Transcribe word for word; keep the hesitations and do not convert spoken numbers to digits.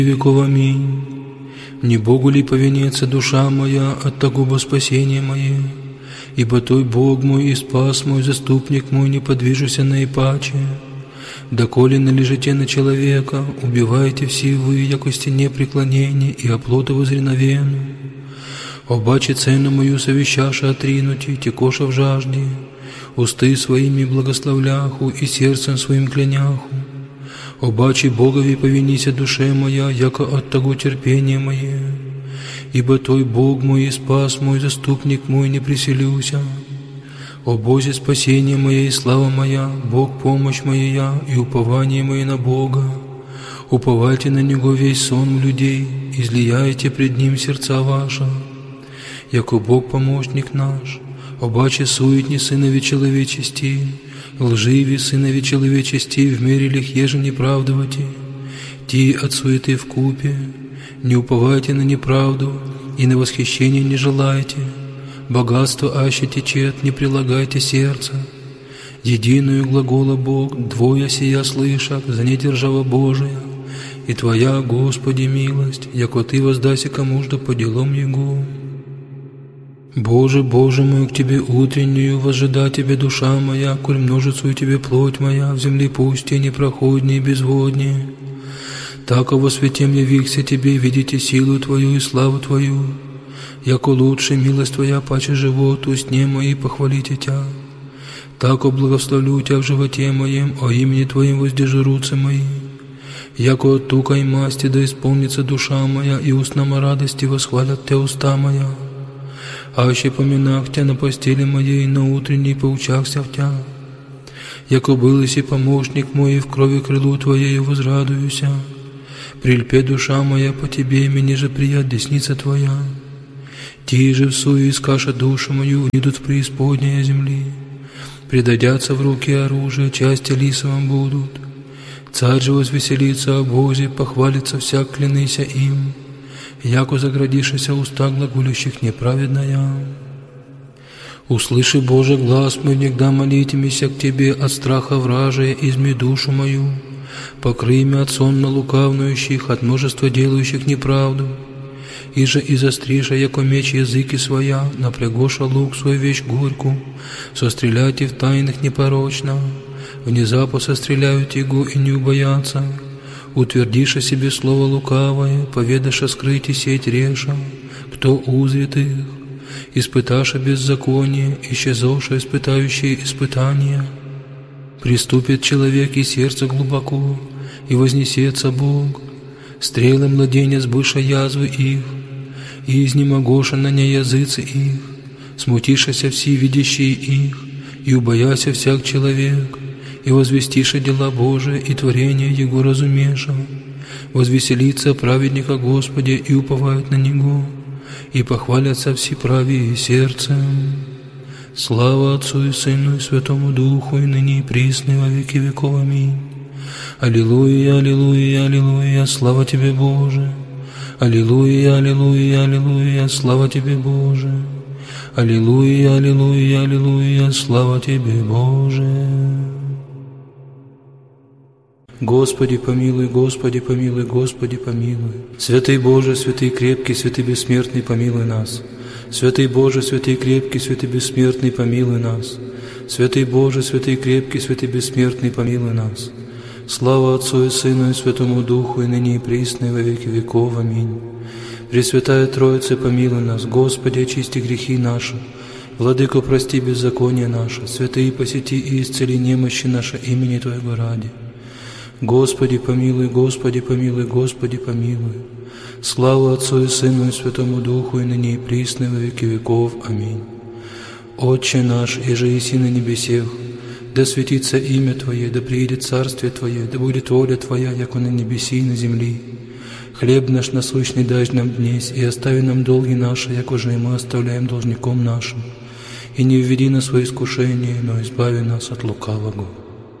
веков. Аминь. Не Богу ли повинется душа моя от того во спасение мое? Ибо Той Бог мой и спас мой, заступник мой, не подвижуся наипаче. Доколе належите на человека, убивайте все вы, яко стене преклонения и оплота возреновену. Обаче цену мою совещаша отринути, текоша в жажде, усты своими благословляху и сердцем своим кляняху. Обаче Богови повинися душе моя, яко от того терпения мое. Ибо Той Бог мой и спас мой, заступник мой, не приселюся. О Бозе, спасение мое и слава моя, Бог помощь моя и упование мое на Бога. Уповайте на Него весь сон людей, излияйте пред Ним сердца ваши. Яко Бог помощник наш, обаче суетни сынови человечести, лживи сынови человечести, в мере лих еже неправдовати, ти от суеты вкупе, не уповайте на неправду и на восхищение не желайте, богатство аще течет, не прилагайте сердца. Единую глагола Бог, двое сия слышак, за недержава Божия, и Твоя, Господи, милость, яко Ты воздайся кому-жду по делам Его. Боже, Боже мой, к Тебе утреннюю возжида Тебе душа моя, коль множицу Тебе плоть моя, в земле пусте непроходнее и безводнее. Так во святем явихся Тебе, видите силу Твою и славу Твою, яко лучше милость Твоя паче животу, сне мои похвалите Тя. Так благословлю Тя в животе моем, о имени Твоим воздержурутся мои. Яко от тука и масти да исполнится душа моя, и устнама радости восхвалят Тя уста моя. Аще поминах Тя на постели моей, на утренней поучахся в Тя. Яко был иси помощник мой, и в крови крылу Твоею возрадуюся. Прильпе душа моя по Тебе, мне же прият десница Твоя. Ти же в сую искаша душу мою, идут в преисподнее земли. Предадятся в руки оружия, части лисовым будут. Царь же возвеселится о Бозе, похвалится всяк, клянися им. Яко заградишися уста глаголющих неправедная. Услыши, Боже, глаз мой, негда молитимися к Тебе от страха вражия, изми душу мою. Покрый меня от сонно лукавнующих, от множества делающих неправду. И же и застриша, яко меч языки своя, напрягоша лук свой вещь горьку, состреляйте в тайных непорочно, внезапно состреляют его и не убоятся. Утвердиша себе слово лукавое, поведаша скрыть и сеть реша, кто узрит их, испыташа беззаконие, исчезоша испытающие испытания. Приступит человек и сердце глубоко, и вознесется Бог, стрелы младенец быша язвы их, и изнемогоша на ней языцы их, смутишася все видящие их, и убояся всяк человек, и возвестиша дела Божия и творение Его разумеша, возвеселится праведника Господи и уповают на Него, и похвалятся все правые сердцем. Слава Отцу и Сыну и Святому Духу, и ныне и присно, и во веки веков. Аминь. Аллилуйя, аллилуйя, аллилуйя, слава Тебе, Боже. Аллилуйя, аллилуйя, аллилуйя, слава Тебе, Боже. Аллилуйя, аллилуйя, аллилуйя, слава Тебе, Боже. Господи, помилуй, Господи, помилуй, Господи, помилуй. Святый Боже, святый крепкий, святый бессмертный, помилуй нас. Святый Боже, святый крепкий, святый бессмертный, помилуй нас. Святый Боже, святый крепкий, святый бессмертный, помилуй нас. Слава Отцу и Сыну и Святому Духу, и ныне и присно, и во веки веков. Аминь. Пресвятая Троица, помилуй нас. Господи, очисти грехи наши. Владыко, прости беззаконие наше. Святые, посети и исцели немощи наши имени Твоего ради. Господи, помилуй, Господи, помилуй, Господи, помилуй. Слава Отцу и Сыну и Святому Духу, и ныне и присно, и во веки веков. Аминь. Отче наш, иже еси на небесех, да светится имя Твое, да приидет царствие Твое, да будет воля Твоя, яко на небеси и на земли. Хлеб наш насущный дай нам днесь, и остави нам долги наши, яко же и мы оставляем должником нашим. И не введи нас в искушение, но избави нас от лукавого.